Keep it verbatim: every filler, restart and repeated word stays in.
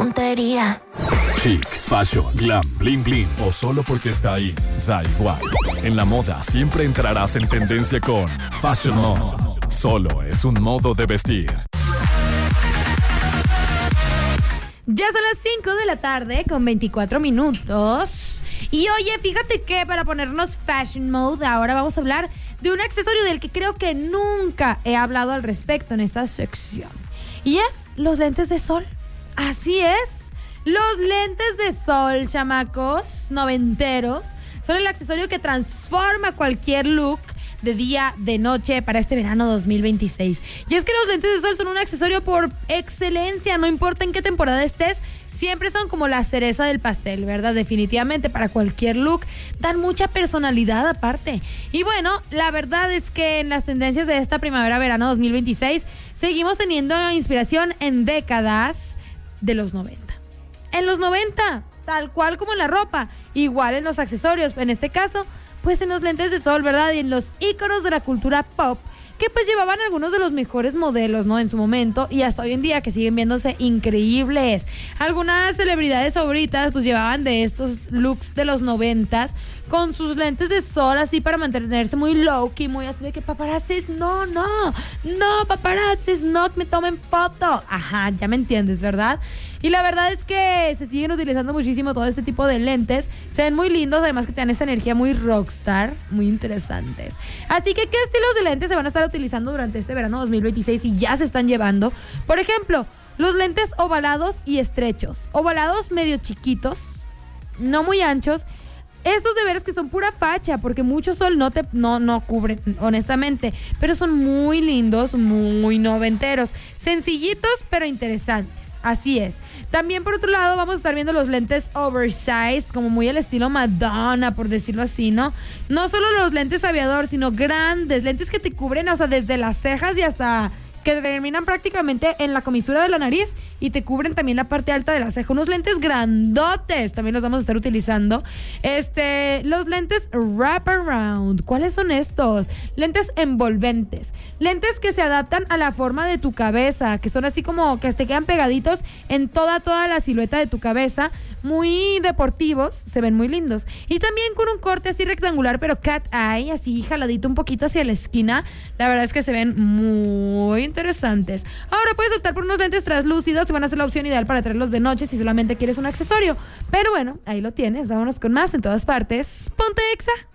tontería. Chic, fashion, glam, bling bling o solo porque está ahí, da igual. En la moda siempre entrarás en tendencia con Fashion Mode. Solo es un modo de vestir. Ya son las cinco de la tarde con veinticuatro minutos. Y oye, fíjate que para ponernos Fashion Mode, ahora vamos a hablar de un accesorio del que creo que nunca he hablado al respecto en esta sección. Y es los lentes de sol. Así es. Los lentes de sol, chamacos, noventeros, son el accesorio que transforma cualquier look de día, de noche para este verano dos mil veintiséis. Y es que los lentes de sol son un accesorio por excelencia, no importa en qué temporada estés, siempre son como la cereza del pastel, ¿verdad? Definitivamente para cualquier look, dan mucha personalidad aparte. Y bueno, la verdad es que en las tendencias de esta primavera-verano dos mil veintiséis seguimos teniendo inspiración en décadas de los noventa. En los noventa, tal cual como en la ropa, igual en los accesorios, en este caso, pues en los lentes de sol, ¿verdad? Y en los íconos de la cultura pop, que pues llevaban algunos de los mejores modelos, ¿no? En su momento y hasta hoy en día, que siguen viéndose increíbles. Algunas celebridades favoritas pues llevaban de estos looks de los noventas con sus lentes de sol así para mantenerse muy low-key, muy así de que paparazzis, no, no, no, paparazzis, no me tomen foto. Ajá, ya me entiendes, ¿verdad? Y la verdad es que se siguen utilizando muchísimo todo este tipo de lentes. Se ven muy lindos, además que te dan esa energía muy rockstar, muy interesantes. Así que, ¿qué estilos de lentes se van a estar utilizando durante este verano dos mil veintiséis y ya se están llevando? Por ejemplo, los lentes ovalados y estrechos. Ovalados medio chiquitos, no muy anchos. Estos de veras que son pura facha, porque mucho sol no te no, no cubren, honestamente. Pero son muy lindos, muy noventeros. Sencillitos, pero interesantes. Así es. También, por otro lado, vamos a estar viendo los lentes oversized, como muy al estilo Madonna, por decirlo así, ¿no? No solo los lentes aviador, sino grandes, lentes que te cubren, o sea, desde las cejas y hasta que terminan prácticamente en la comisura de la nariz y te cubren también la parte alta de la ceja. Unos lentes grandotes también los vamos a estar utilizando. Este, los lentes wraparound. ¿Cuáles son estos? Lentes envolventes. Lentes que se adaptan a la forma de tu cabeza, que son así como que te quedan pegaditos en toda, toda la silueta de tu cabeza. Muy deportivos, se ven muy lindos. Y también con un corte así rectangular, pero cat eye, así jaladito un poquito hacia la esquina. La verdad es que se ven muy interesantes. Ahora puedes optar por unos lentes translúcidos, que van a ser la opción ideal para traerlos de noche si solamente quieres un accesorio. Pero bueno, ahí lo tienes. Vámonos con más en todas partes. Ponte Exa.